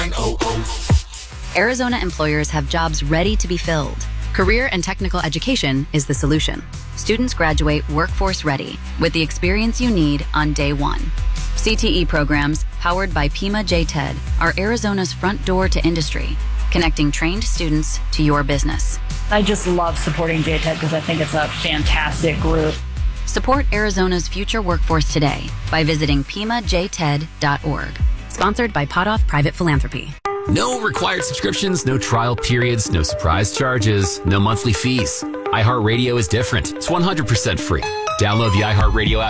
888-900-5900. Arizona employers have jobs ready to be filled. Career and technical education is the solution. Students graduate workforce ready with the experience you need on day one. CTE programs, powered by Pima JTED, are Arizona's front door to industry, connecting trained students to your business. I just love supporting JTED because I think it's a fantastic group. Support Arizona's future workforce today by visiting PimaJTED.org. Sponsored by Potoff Private Philanthropy. No required subscriptions, no trial periods, no surprise charges, no monthly fees. iHeartRadio is different. It's 100% free. Download the iHeartRadio app